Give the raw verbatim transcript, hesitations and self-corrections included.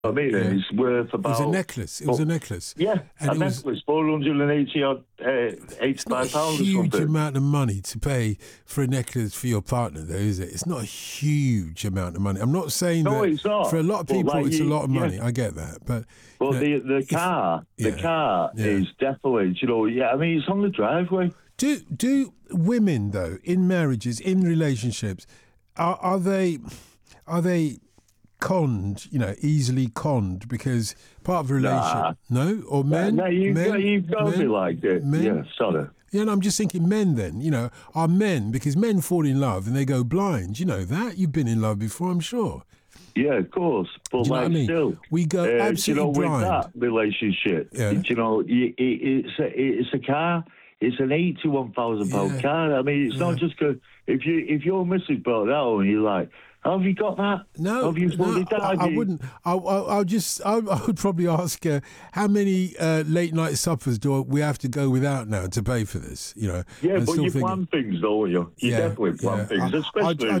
I mean, Yeah. it's worth It was about. a necklace. It was a necklace. Yeah, And a it was- necklace, four hundred and eighty odd, uh, It's not eighty-five a pounds or huge something. amount of money to pay for a necklace for your partner, though, is it? It's not a huge amount of money. I'm not saying No, that it's not. for a lot of But people like it's you- a lot of money. yeah. I get that, but Well, you know, the the if- car, the yeah, car yeah. is definitely, you know, yeah. I mean, it's on the driveway. Do do women though in marriages, in relationships, are are they are they conned? You know, easily conned because part of the relationship. No, or men. no, you've men, got, you've got to be men? like it. Men? Yeah, sorry. Yeah, and I'm just thinking men then, you know, are men, because men fall in love and they go blind. You know that? You've been in love before, I'm sure. Yeah, of course. But Do you know like what I mean? still, We go uh, do you absolutely know, blind. with that relationship, Yeah. do you know, you, it, it's a it's a car. It's an eighty-one thousand Yeah. pound car. I mean, it's Yeah. not just good. If you if your missus brought that home, you're like, have you got that? No, have you no, fully that? I, I Have you- wouldn't. I, I, I'll just. I, I would probably ask her how many uh, late night suppers do we have to go without now to pay for this? You know. Yeah, and but still you thinking- plan things, don't you? You Yeah, definitely plan yeah. things, I- especially I- I